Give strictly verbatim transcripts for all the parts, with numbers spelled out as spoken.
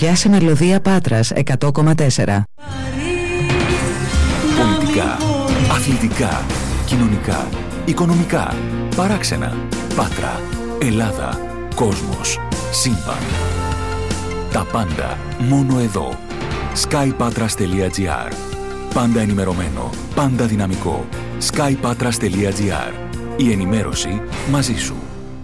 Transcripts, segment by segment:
Πιάσε Μελωδία Πάτρας εκατό κόμμα τέσσερα. Πολιτικά, αθλητικά, κοινωνικά, οικονομικά, παράξενα, Πάτρα, Ελλάδα, κόσμος, σύμπαν. Τα πάντα μόνο εδώ. skypatras.gr. Πάντα ενημερωμένο, πάντα δυναμικό. skypatras.gr. Η ενημέρωση μαζί σου.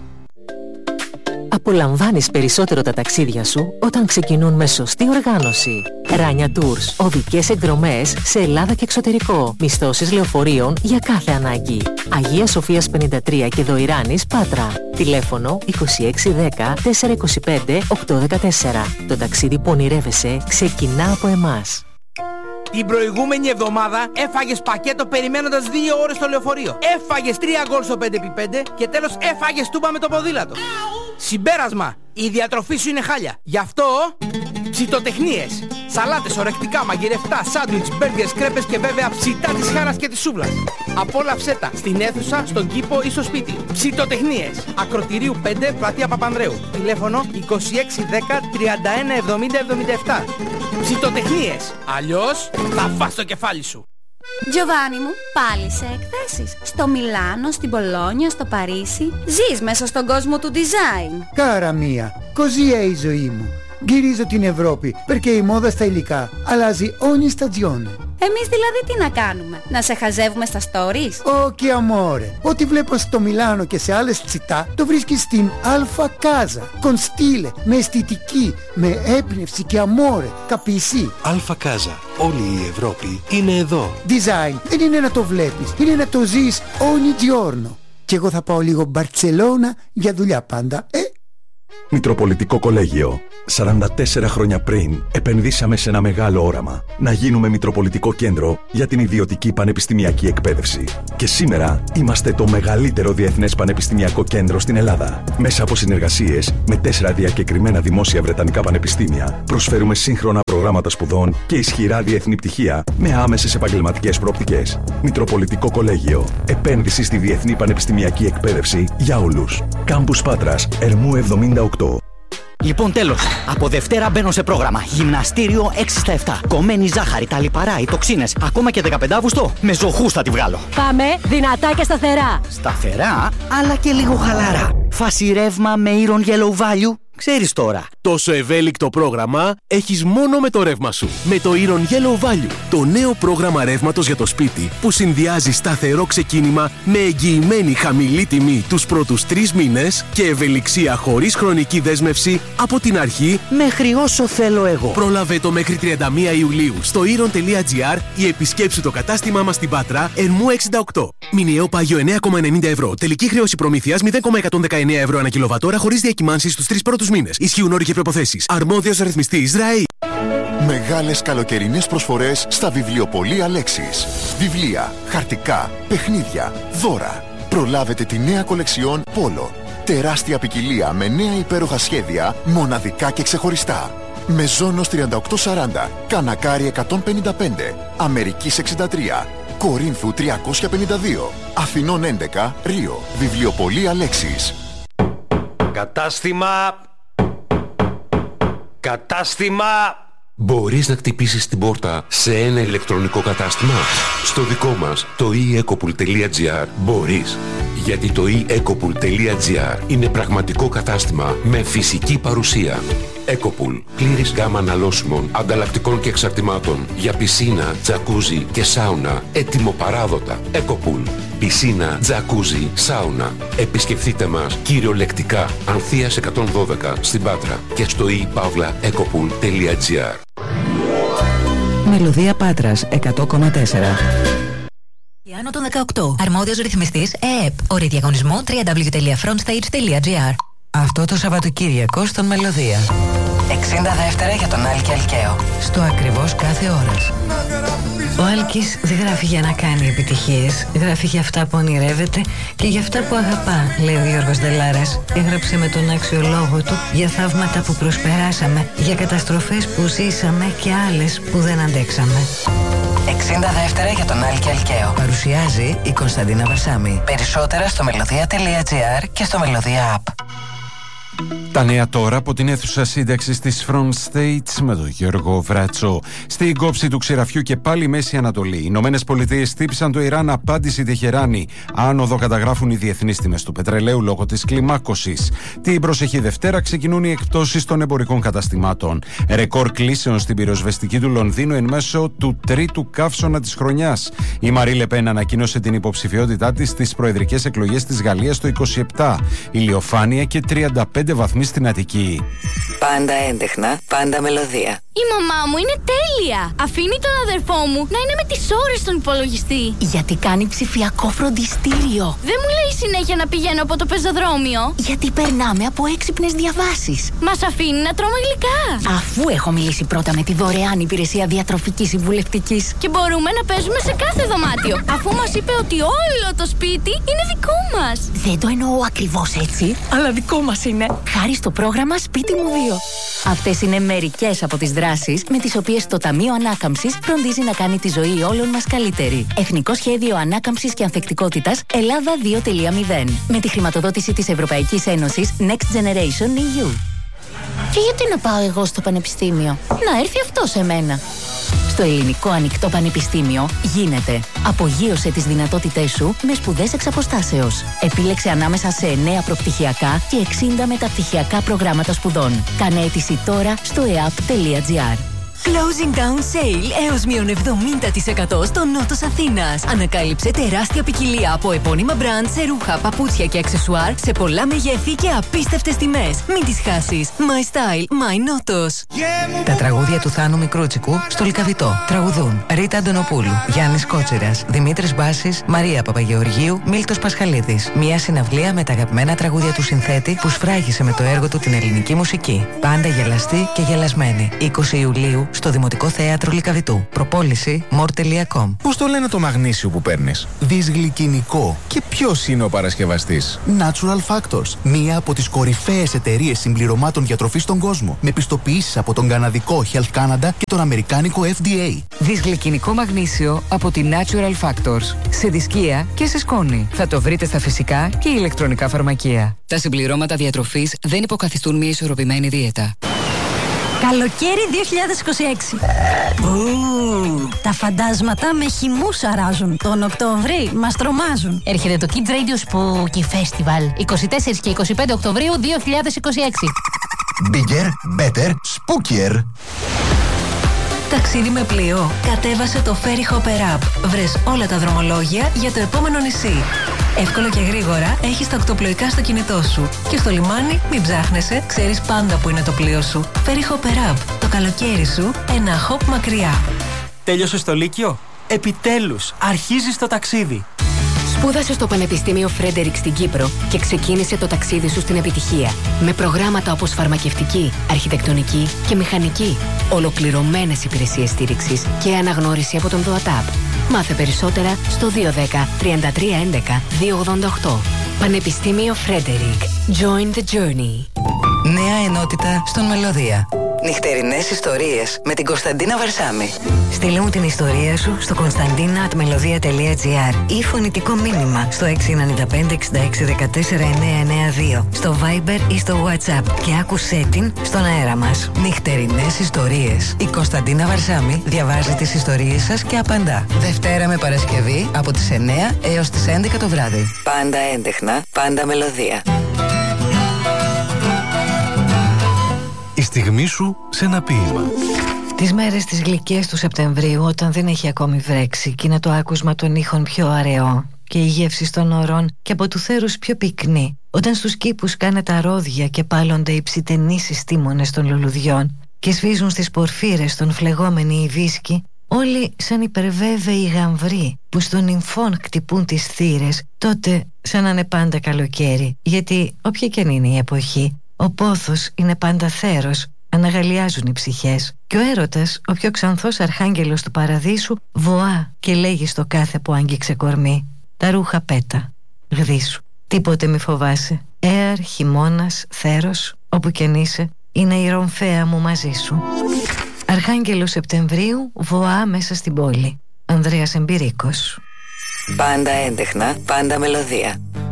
Απολαμβάνεις περισσότερο τα ταξίδια σου όταν ξεκινούν με σωστή οργάνωση. Ράνια Tours. Οδικές εκδρομές σε Ελλάδα και εξωτερικό. Μισθώσεις λεωφορείων για κάθε ανάγκη. Αγία Σοφίας πενήντα τρία και Δοϊράνης, Πάτρα. Τηλέφωνο είκοσι έξι δέκα τετρακόσια είκοσι πέντε οκτακόσια δεκατέσσερα. Το ταξίδι που ονειρεύεσαι ξεκινά από εμάς. Την προηγούμενη εβδομάδα έφαγες πακέτο περιμένοντας δύο ώρες στο λεωφορείο. Έφαγες τρία γκολ στο πέντε επί πέντε και τέλος έφαγες τούμπα με το ποδήλατο. Συμπέρασμα, η διατροφή σου είναι χάλια. Γι' αυτό ψητοτεχνίες. Σαλάτες, ορεκτικά, μαγειρευτά, σάντουιτς, μπέργκερς, κρέπες και βέβαια ψητά της χάρας και της σούβλας. Απόλαυσέ τα στην αίθουσα, στον κήπο ή στο σπίτι. Ψητοτεχνίες. Ακροτηρίου πέντε, πλατεία Παπανδρέου. Τηλέφωνο είκοσι έξι δέκα τριάντα ένα εβδομήντα εβδομήντα επτά. Ψητοτεχνίες. Αλλιώς θα φας το κεφάλι σου. Τζοβάνι μου, πάλι σε εκθέσεις. Στο Μιλάνο, στην Πολόνια, στο Παρίσι. Ζεις μέσα στον κόσμο του design. Κάρα μία, così è η ζωή μου. Γυρίζω την Ευρώπη, perché η μόδα στα υλικά αλλάζει ogni stagione. Εμείς δηλαδή τι να κάνουμε, να σε χαζεύουμε στα stories? Όχι αμόρε, ό,τι βλέπω στο Μιλάνο και σε άλλες τσιτά το βρίσκεις στην Alfa Casa. Con stile, με αισθητική, με έμπνευση και αμόρε, καπισί. Alfa Casa, όλη η Ευρώπη είναι εδώ. Design δεν είναι να το βλέπεις, είναι να το ζεις ogni giorno. Και εγώ θα πάω λίγο Μπαρτσελώνα για δουλειά πάντα, ε. Μητροπολιτικό Κολέγιο. σαράντα τέσσερα χρόνια πριν επενδύσαμε σε ένα μεγάλο όραμα. Να γίνουμε Μητροπολιτικό Κέντρο για την ιδιωτική πανεπιστημιακή εκπαίδευση. Και σήμερα είμαστε το μεγαλύτερο διεθνές πανεπιστημιακό κέντρο στην Ελλάδα. Μέσα από συνεργασίες με τέσσερα διακεκριμένα δημόσια βρετανικά πανεπιστήμια, προσφέρουμε σύγχρονα προγράμματα σπουδών και ισχυρά διεθνή πτυχία με άμεσες επαγγελματικές προοπτικές. Μητροπολιτικό Κολέγιο. Επένδυση στη διεθνή πανεπιστημιακή εκπαίδευση για όλους. Κάμπους Πάτρας, Ερμού εβδομήντα οκτώ. Λοιπόν, τέλος. Από Δευτέρα μπαίνω σε πρόγραμμα. Γυμναστήριο έξι στα επτά. Κομμένη ζάχαρη, τα λιπαρά, οι τοξίνες. Ακόμα και δεκαπέντε Αυγούστου. Με ζωχούς θα τη βγάλω. Πάμε δυνατά και σταθερά. Σταθερά, αλλά και λίγο χαλαρά. Φάση ρεύμα με Iron Yellow Value. Ξέρεις τώρα. Τόσο ευέλικτο πρόγραμμα έχεις μόνο με το ρεύμα σου. Με το Iron Yellow Value. Το νέο πρόγραμμα ρεύματος για το σπίτι που συνδυάζει σταθερό ξεκίνημα με εγγυημένη χαμηλή τιμή τους πρώτους τρεις μήνες και ευελιξία χωρίς χρονική δέσμευση από την αρχή μέχρι όσο θέλω εγώ. Πρόλαβε το μέχρι τριάντα μία Ιουλίου στο iron.gr ή επισκέψου το κατάστημά μας στην Πάτρα, Ερμού εξήντα οκτώ. Μηνιαίο πάγιο εννέα κόμμα ενενήντα ευρώ. Τελική χρέωση προμήθειας μηδέν κόμμα εκατόν δεκαεννέα ευρώ ανά κιλοβατόρα χωρίς διακυμάνσεις στους τρεις πρώτους μήνες. Ισχύουν όροι και προϋποθέσεις. Αρμόδιος ρυθμιστής ΡΑΕ. Μεγάλες καλοκαιρινές προσφορές στα βιβλιοπωλεία Αλέξης. Βιβλία, χαρτικά, παιχνίδια, δώρα. Προλάβετε τη νέα κολεξιόν Polo. Τεράστια ποικιλία με νέα υπέροχα σχέδια, μοναδικά και ξεχωριστά. Μεζόνος τριάντα οκτώ σαράντα, Κανακάρι εκατόν πενήντα πέντε, Αμερικής εξήντα τρία, Κορίνθου τριακόσια πενήντα δύο, Αθηνών έντεκα, Ρίο. Βιβλιοπωλεία Αλέξης. Κατάστημα... Κατάστημα... Μπορείς να χτυπήσεις την πόρτα σε ένα ηλεκτρονικό κατάστημα? Στο δικό μας, το e ecopool τελεία gr, μπορείς. Γιατί το e ecopool τελεία gr είναι πραγματικό κατάστημα με φυσική παρουσία. Ecopool, πλήρης γκάμα αναλώσιμων, ανταλλακτικών και εξαρτημάτων για πισίνα, τζακούζι και σάουνα, έτοιμο παράδοτα. Ecopool, πισίνα, τζακούζι, σάουνα. Επισκεφτείτε μας κυριολεκτικά Ανθείας εκατόν δώδεκα στην Πάτρα και στο e παύλα ecopool τελεία gr. Μελωδία Πάτρας εκατό κόμμα τέσσερα. Άνω των δεκαοκτώ. Αρμόδιος ρυθμιστής ΕΕΠ. Όροι διαγωνισμού double-u double-u double-u τελεία frontstage τελεία gr. Αυτό το Σαββατοκύριακο στον Μελωδία. εξήντα δεύτερα για τον Άλκη Αλκαίο. Στο ακριβώς κάθε ώρας. Ο Άλκης δεν γράφει για να κάνει επιτυχίες. Γράφει για αυτά που ονειρεύεται και για αυτά που αγαπά, λέει ο Γιώργος Δελάρας. Έγραψε με τον άξιο λόγο του για θαύματα που προσπεράσαμε, για καταστροφές που ζήσαμε και άλλες που δεν αντέξαμε. εξήντα δεύτερα για τον Άλκη Αλκαίο. Παρουσιάζει η Κωνσταντίνα Βασάμη. Περισσότερα στο μελωδία τελεία gr και στο Μελωδία App. Τα νέα τώρα από την αίθουσα σύνταξης της Front States με τον Γιώργο Βρατσό. Στην κόψη του ξηραφιού και πάλι Μέση Ανατολή. Οι Ηνωμένες Πολιτείες χτύπησαν το Ιράν, απάντηση Τεχεράνη. Άνοδο καταγράφουν οι διεθνείς τιμές του πετρελαίου λόγω της κλιμάκωσης. Την προσεχή Δευτέρα ξεκινούν οι εκπτώσεις των εμπορικών καταστημάτων. Ρεκόρ κλήσεων στην πυροσβεστική του Λονδίνου εν μέσω του τρίτου καύσωνα της χρονιάς. Η Μαρί Λεπέν ανακοίνωσε την υποψηφιότητά της στις προεδρικές εκλογές της Γαλλίας το είκοσι επτά. Ηλιοφάνεια και τριάντα πέντε βαθμοί στην Αττική. Πάντα έντεχνα, πάντα μελωδία. Η μαμά μου είναι τέλεια. Αφήνει τον αδερφό μου να είναι με τις ώρες στον υπολογιστή. Γιατί κάνει ψηφιακό φροντιστήριο. Δεν μου λέει συνέχεια να πηγαίνω από το πεζοδρόμιο. Γιατί περνάμε από έξυπνες διαβάσεις. Μας αφήνει να τρώμε γλυκά. Αφού έχω μιλήσει πρώτα με τη δωρεάν υπηρεσία διατροφικής συμβουλευτικής. Και μπορούμε να παίζουμε σε κάθε δωμάτιο. Αφού μας είπε ότι όλο το σπίτι είναι δικό μας. Δεν το εννοώ ακριβώς έτσι, αλλά δικό μας είναι. Χάρη στο πρόγραμμα Σπίτι μου δύο. Αυτές είναι μερικές από τις δράσεις με τις οποίες το Ταμείο Ανάκαμψης φροντίζει να κάνει τη ζωή όλων μας καλύτερη. Εθνικό Σχέδιο Ανάκαμψης και Ανθεκτικότητας Ελλάδα δύο τελεία μηδέν. Με τη χρηματοδότηση της Ευρωπαϊκής Ένωσης Next Generation ι γιου. Και γιατί να πάω εγώ στο πανεπιστήμιο? Να έρθει αυτό σε μένα. Στο Ελληνικό Ανοιχτό Πανεπιστήμιο γίνεται. Απογείωσε τις δυνατότητές σου με σπουδές εξ αποστάσεως. Επίλεξε ανάμεσα σε εννέα προπτυχιακά και εξήντα μεταπτυχιακά προγράμματα σπουδών. Κάνε αίτηση τώρα στο e a p τελεία g r. Closing down sale έως μείον εβδομήντα τοις εκατό στο νότος Αθήνας. Ανακάλυψε τεράστια ποικιλία από επώνυμα μπραντ σε ρούχα, παπούτσια και αξεσουάρ σε πολλά μεγέθη και απίστευτες τιμές. Μην τις χάσεις. My style, my νότος. Τα τραγούδια του Θάνου Μικρούτσικου στο Λυκαβητό. Τραγουδούν Ρίτα Αντωνοπούλου, Γιάννης Κότσιρας, Δημήτρης Μπάσης, Μαρία Παπαγεωργίου, Μίλτος Πασχαλίδης. Μια συναυλία με τα αγαπημένα τραγούδια του συνθέτη που σφράγισε με το έργο του την ελληνική μουσική. Πάντα γελαστή και γελασμένη. είκοσι Ιουλίου στο Δημοτικό Θέατρο Λυκαβητού. Προπόληση μορ τελεία κομ. Πώς το λένε το μαγνήσιο που παίρνεις? Δυσγλυκινικό. Και ποιος είναι ο παρασκευαστής? Natural Factors. Μία από τις κορυφαίες εταιρείες συμπληρωμάτων διατροφής στον κόσμο. Με πιστοποιήσεις από τον καναδικό Health Canada και τον αμερικάνικο εφ ντι έι. Δυσγλυκινικό μαγνήσιο από τη Natural Factors. Σε δισκία και σε σκόνη. Θα το βρείτε στα φυσικά και ηλεκτρονικά φαρμακεία. Τα συμπληρώματα διατροφής δεν υποκαθιστούν μια ισορροπημένη δίαιτα. Καλοκαίρι δύο χιλιάδες είκοσι έξι. Ου, τα φαντάσματα με χυμούς αράζουν. Τον Οκτώβρη μας τρομάζουν. Έρχεται το Kids Radio Spooky Festival είκοσι τέσσερις και είκοσι πέντε Οκτωβρίου δύο χιλιάδες είκοσι έξι. Bigger, better, spookier. Ταξίδι με πλοίο. Κατέβασε το Ferry Hopper App. Βρες όλα τα δρομολόγια για το επόμενο νησί. Εύκολα και γρήγορα έχεις τα οκτωπλοϊκά στο κινητό σου. Και στο λιμάνι μην ψάχνεσαι, ξέρεις πάντα που είναι το πλοίο σου. Ferry Hopper App. Το καλοκαίρι σου ένα hop μακριά. Τέλειωσες το Λύκειο? Επιτέλους, αρχίζεις το ταξίδι. Σπούδασε στο Πανεπιστήμιο Φρέντερικ στην Κύπρο και ξεκίνησε το ταξίδι σου στην επιτυχία. Με προγράμματα όπως φαρμακευτική, αρχιτεκτονική και μηχανική. Ολοκληρωμένες υπηρεσίες στήριξης και αναγνώριση από τον ΔΟΑΤΑΠ. Μάθε περισσότερα στο δύο ένα μηδέν, τρία τρία ένα ένα, δύο ογδόντα οκτώ. Πανεπιστήμιο Φρέντερικ. Join the journey. Νέα ενότητα στον Μελωδία. Νυχτερινές ιστορίες με την Κωνσταντίνα Βαρσάμη. Στείλε μου την ιστορία σου στο κωνσταντίνα at melodia τελεία gr ή φωνητικό μήνυμα στο έξι εννιά πέντε εξήντα έξι δεκατέσσερα εννιακόσια ενενήντα δύο, στο Viber ή στο WhatsApp και άκουσέ την στον αέρα μας. Νυχτερινές ιστορίες. Η Κωνσταντίνα Βαρσάμη διαβάζει τις ιστορίες σας και απαντά. Δευτέρα με Παρασκευή από τις εννιά έως τις έντεκα το βράδυ. Πάντα έντεχνα, πάντα μελωδία. Η στιγμή σου σε ένα ποίημα. Τις μέρες τις γλυκές του Σεπτεμβρίου, όταν δεν έχει ακόμη βρέξει και είναι το άκουσμα των ήχων πιο αραιό και η γεύση των ωρών και από του θέρους πιο πυκνή, όταν στους κήπους κάνε τα ρόδια και πάλλονται οι ψιτενείς τίμονες των λουλουδιών και σβίζουν στις πορφύρες των φλεγόμενοι οι βίσκοι, όλοι σαν υπερβέβαιοι γαμβροί που στον νυμφών κτυπούν τις θύρες, τότε σαν να είναι πάντα καλοκαίρι, γιατί όποια και αν είναι η εποχή, ο πόθος είναι πάντα θέρος, αναγαλιάζουν οι ψυχές και ο έρωτας, ο πιο ξανθός αρχάγγελος του παραδείσου, βοά και λέγει στο κάθε που άγγιξε κορμί: τα ρούχα πέτα, γδίσου, τίποτε μη φοβάσαι, έαρ, χειμώνας, θέρος, όπου κι αν είσαι, είναι η ρομφαία μου μαζί σου. Αρχάγγελος Σεπτεμβρίου, βοά μέσα στην πόλη. Ανδρέας Εμπειρίκος. Πάντα έντεχνα, πάντα μελωδία.